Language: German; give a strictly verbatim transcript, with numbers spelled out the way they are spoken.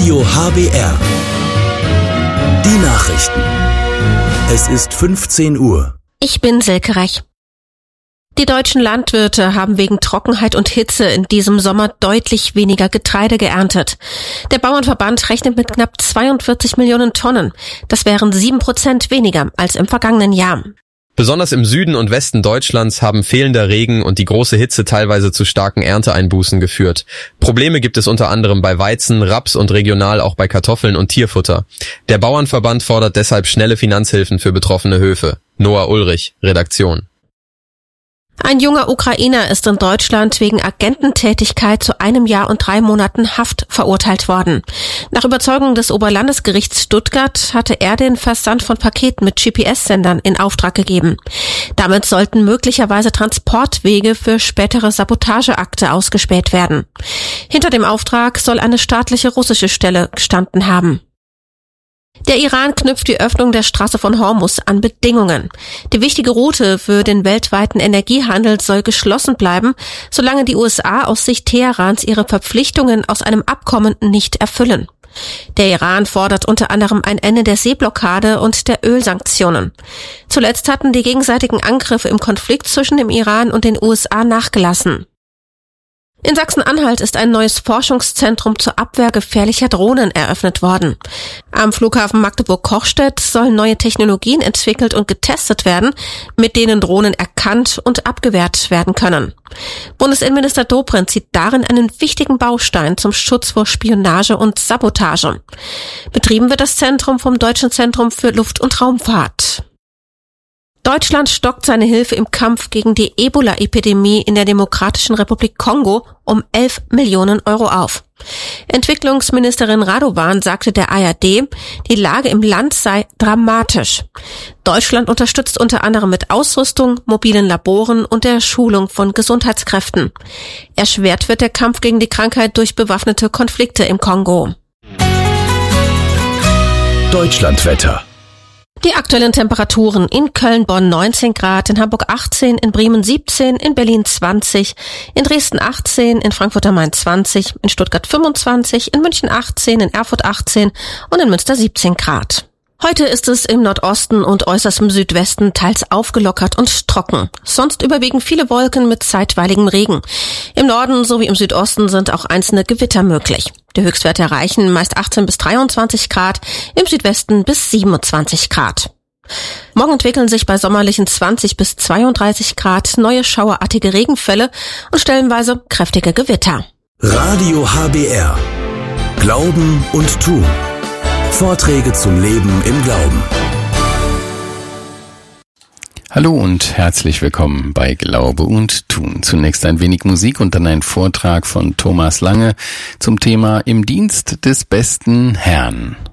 Radio H B R. Die Nachrichten. Es ist fünfzehn Uhr. Ich bin Silke Rech. Die deutschen Landwirte haben wegen Trockenheit und Hitze in diesem Sommer deutlich weniger Getreide geerntet. Der Bauernverband rechnet mit knapp zweiundvierzig Millionen Tonnen. Das wären sieben Prozent weniger als im vergangenen Jahr. Besonders im Süden und Westen Deutschlands haben fehlender Regen und die große Hitze teilweise zu starken Ernteeinbußen geführt. Probleme gibt es unter anderem bei Weizen, Raps und regional auch bei Kartoffeln und Tierfutter. Der Bauernverband fordert deshalb schnelle Finanzhilfen für betroffene Höfe. Noah Ulrich, Redaktion. Ein junger Ukrainer ist in Deutschland wegen Agententätigkeit zu einem Jahr und drei Monaten Haft verurteilt worden. Nach Überzeugung des Oberlandesgerichts Stuttgart hatte er den Versand von Paketen mit G P S-Sendern in Auftrag gegeben. Damit sollten möglicherweise Transportwege für spätere Sabotageakte ausgespäht werden. Hinter dem Auftrag soll eine staatliche russische Stelle gestanden haben. Der Iran knüpft die Öffnung der Straße von Hormuz an Bedingungen. Die wichtige Route für den weltweiten Energiehandel soll geschlossen bleiben, solange die U S A aus Sicht Teherans ihre Verpflichtungen aus einem Abkommen nicht erfüllen. Der Iran fordert unter anderem ein Ende der Seeblockade und der Ölsanktionen. Zuletzt hatten die gegenseitigen Angriffe im Konflikt zwischen dem Iran und den U S A nachgelassen. In Sachsen-Anhalt ist ein neues Forschungszentrum zur Abwehr gefährlicher Drohnen eröffnet worden. Am Flughafen Magdeburg-Kochstedt sollen neue Technologien entwickelt und getestet werden, mit denen Drohnen erkannt und abgewehrt werden können. Bundesinnenminister Dobrindt sieht darin einen wichtigen Baustein zum Schutz vor Spionage und Sabotage. Betrieben wird das Zentrum vom Deutschen Zentrum für Luft- und Raumfahrt. Deutschland stockt seine Hilfe im Kampf gegen die Ebola-Epidemie in der Demokratischen Republik Kongo um elf Millionen Euro auf. Entwicklungsministerin Radovan sagte der A R D, die Lage im Land sei dramatisch. Deutschland unterstützt unter anderem mit Ausrüstung, mobilen Laboren und der Schulung von Gesundheitskräften. Erschwert wird der Kampf gegen die Krankheit durch bewaffnete Konflikte im Kongo. Deutschlandwetter. Die aktuellen Temperaturen: in Köln, Bonn neunzehn Grad, in Hamburg achtzehn, in Bremen siebzehn, in Berlin zwanzig, in Dresden achtzehn, in Frankfurt am Main zwanzig, in Stuttgart fünfundzwanzig, in München achtzehn, in Erfurt achtzehn und in Münster siebzehn Grad. Heute ist es im Nordosten und äußerst im Südwesten teils aufgelockert und trocken. Sonst überwiegen viele Wolken mit zeitweiligem Regen. Im Norden sowie im Südosten sind auch einzelne Gewitter möglich. Die Höchstwerte erreichen meist achtzehn bis dreiundzwanzig Grad, im Südwesten bis siebenundzwanzig Grad. Morgen entwickeln sich bei sommerlichen zwanzig bis zweiunddreißig Grad neue schauerartige Regenfälle und stellenweise kräftige Gewitter. Radio H B R. Glauben und Tun. Vorträge zum Leben im Glauben. Hallo und herzlich willkommen bei Glaube und Tun. Zunächst ein wenig Musik und dann ein Vortrag von Thomas Lange zum Thema Im Dienst des besten Herrn.